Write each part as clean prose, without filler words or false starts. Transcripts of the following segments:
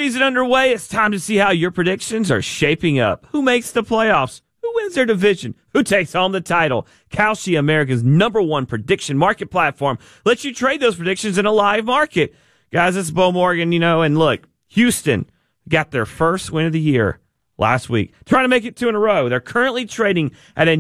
season underway. It's time to see how your predictions are shaping up. Who makes the playoffs? Who wins their division? Who takes home the title? Kalshi, America's #1 prediction market platform, lets you trade those predictions in a live market. Guys, it's Bo Morgan, and look, Houston got their first win of the year last week, trying to make it 2 in a row. They're currently trading at a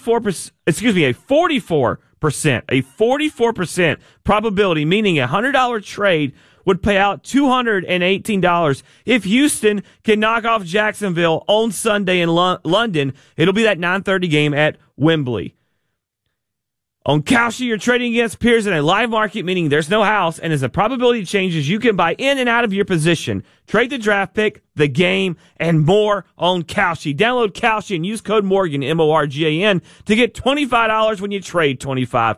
44% probability, meaning a $100 trade would pay out $218. If Houston can knock off Jacksonville on Sunday in London, it'll be that 9:30 game at Wembley. On Kalshi, you're trading against peers in a live market, meaning there's no house, and as the probability changes, you can buy in and out of your position. Trade the draft pick, the game, and more on Kalshi. Download Kalshi and use code Morgan, MORGAN, to get $25 when you trade 25.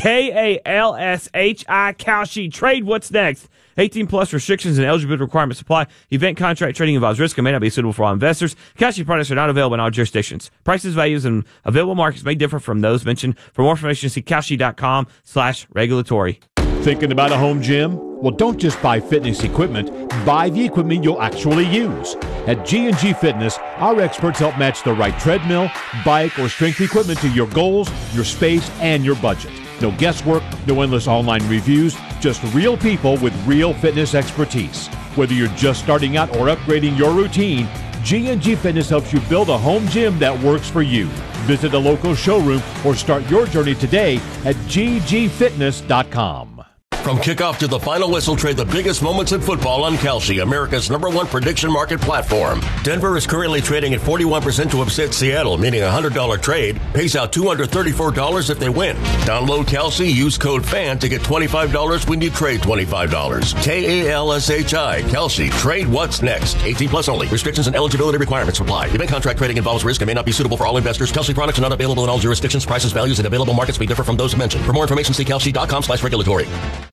KALSHI, Kalshi. Trade what's next. 18 plus restrictions and eligibility requirements apply. Event contract trading involves risk and may not be suitable for all investors. Kalshi products are not available in all jurisdictions. Prices, values, and available markets may differ from those mentioned. For more information, see Kalshi.com/regulatory. Thinking about a home gym? Well, don't just buy fitness equipment. Buy the equipment you'll actually use. At G&G Fitness, our experts help match the right treadmill, bike, or strength equipment to your goals, your space, and your budget. No guesswork, no endless online reviews, just real people with real fitness expertise. Whether you're just starting out or upgrading your routine, G&G Fitness helps you build a home gym that works for you. Visit a local showroom or start your journey today at ggfitness.com. From kickoff to the final whistle, trade the biggest moments in football on Kalshi, America's #1 prediction market platform. Denver is currently trading at 41% to upset Seattle, meaning a $100 trade pays out $234 if they win. Download Kalshi, use code FAN to get $25 when you trade $25. KALSHI, Kalshi. Trade what's next. 18 plus only. Restrictions and eligibility requirements apply. Event contract trading involves risk and may not be suitable for all investors. Kalshi products are not available in all jurisdictions. Prices, values, and available markets may differ from those mentioned. For more information, see Kalshi.com/regulatory.